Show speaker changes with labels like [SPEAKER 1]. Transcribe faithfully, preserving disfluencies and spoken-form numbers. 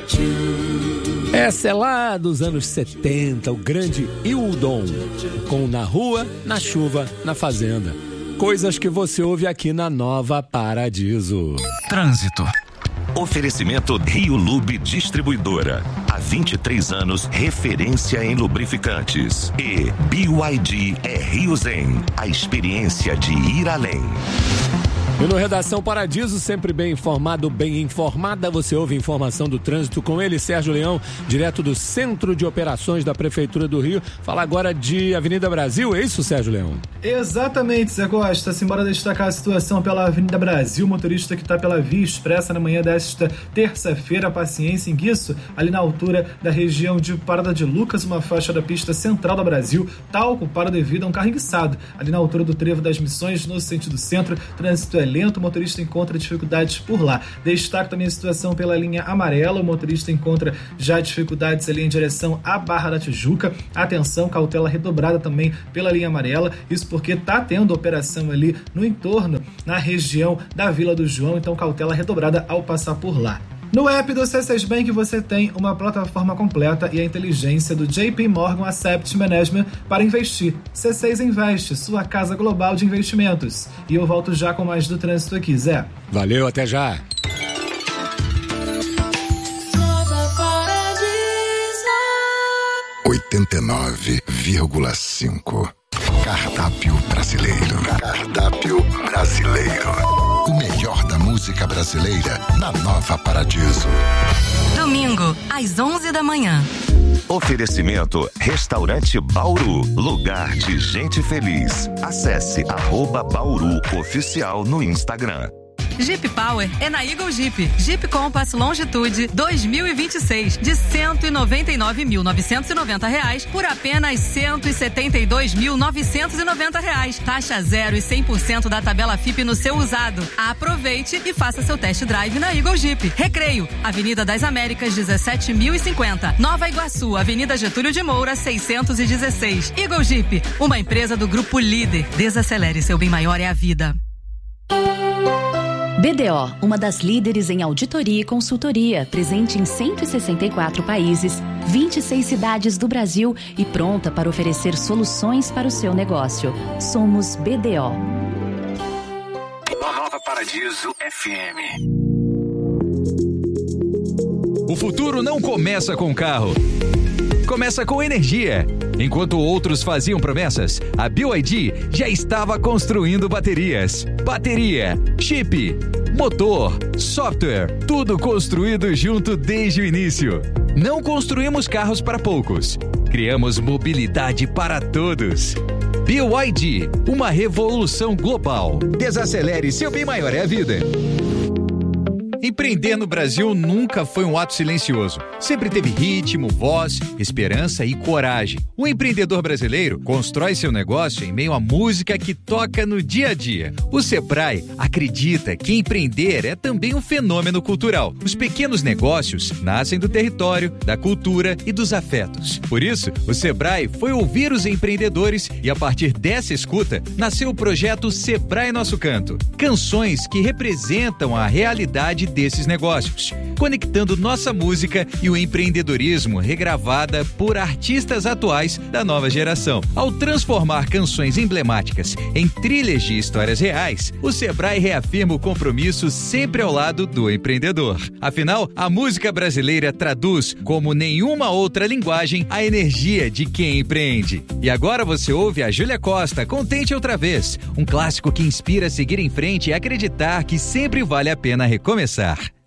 [SPEAKER 1] Essa é lá dos anos setenta, o grande Hildon, com Na Rua, Na Chuva, Na Fazenda. Coisas que você ouve aqui na Nova Paradiso.
[SPEAKER 2] Trânsito.
[SPEAKER 3] Oferecimento Rio Lube Distribuidora. Há vinte e três anos, referência em lubrificantes. E B Y D é Rio Zen, a experiência de ir além.
[SPEAKER 1] E no Redação Paradiso, sempre bem informado, bem informada, você ouve informação do trânsito com ele, Sérgio Leão, direto do Centro de Operações da Prefeitura do Rio. Fala agora de Avenida Brasil, é isso, Sérgio Leão?
[SPEAKER 4] Exatamente, Zé Costa. Simbora destacar a situação pela Avenida Brasil, motorista que está pela Via Expressa na manhã desta terça-feira, paciência em Guiço, ali na altura da região de Parada de Lucas, uma faixa da pista central da Brasil, está ocupada devido a um carro enguiçado, ali na altura do Trevo das Missões, no sentido centro, trânsito é lento, o motorista encontra dificuldades por lá. Destaco também a situação pela linha amarela, o motorista encontra já dificuldades ali em direção à Barra da Tijuca. Atenção, cautela redobrada também pela linha amarela, isso porque está tendo operação ali no entorno, na região da Vila do João, então cautela redobrada ao passar por lá. No app do C seis Bank você tem uma plataforma completa e a inteligência do J P Morgan Asset Management para investir. C seis Investe, sua casa global de investimentos. E eu volto já com mais do trânsito aqui, Zé.
[SPEAKER 1] Valeu, até já.
[SPEAKER 5] oitenta e nove vírgula cinco. Cardápio brasileiro. Cardápio brasileiro. O melhor da música brasileira na Nova Paradiso.
[SPEAKER 6] Domingo, às onze da manhã.
[SPEAKER 3] Oferecimento Restaurante Bauru, lugar de gente feliz. Acesse arroba Bauru Oficial no Instagram.
[SPEAKER 6] Jeep Power é na Eagle Jeep. Jeep Compass Longitude dois mil e vinte e seis de cento e noventa e nove mil novecentos e noventa reais por apenas cento e setenta e dois mil novecentos e noventa reais. Taxa zero e cem por cento da tabela F I P no seu usado. Aproveite e faça seu test drive na Eagle Jeep. Recreio, Avenida das Américas dezessete mil e cinquenta. Nova Iguaçu, Avenida Getúlio de Moura seiscentos e dezesseis. Eagle Jeep, uma empresa do Grupo Líder. Desacelere, seu bem maior é a vida.
[SPEAKER 7] B D O, uma das líderes em auditoria e consultoria, presente em cento e sessenta e quatro países, vinte e seis cidades do Brasil e pronta para oferecer soluções para o seu negócio. Somos B D O.
[SPEAKER 2] Nova Paradiso F M.
[SPEAKER 8] O futuro não começa com carro. Começa com energia. Enquanto outros faziam promessas, a B Y D já estava construindo baterias. Bateria, chip, motor, software, tudo construído junto desde o início. Não construímos carros para poucos. Criamos mobilidade para todos. B Y D, uma revolução global. Desacelere, seu bem maior é a vida. Empreender no Brasil nunca foi um ato silencioso. Sempre teve ritmo, voz, esperança e coragem. O empreendedor brasileiro constrói seu negócio em meio à música que toca no dia a dia. O Sebrae acredita que empreender é também um fenômeno cultural. Os pequenos negócios nascem do território, da cultura e dos afetos. Por isso, o Sebrae foi ouvir os empreendedores e, a partir dessa escuta, nasceu o projeto Sebrae Nosso Canto. Canções que representam a realidade desses negócios, conectando nossa música e o empreendedorismo regravada por artistas atuais da nova geração. Ao transformar canções emblemáticas em trilhas de histórias reais, o Sebrae reafirma o compromisso sempre ao lado do empreendedor. Afinal, a música brasileira traduz, como nenhuma outra linguagem, a energia de quem empreende. E agora você ouve a Júlia Costa, Contente Outra Vez, um clássico que inspira a seguir em frente e acreditar que sempre vale a pena recomeçar.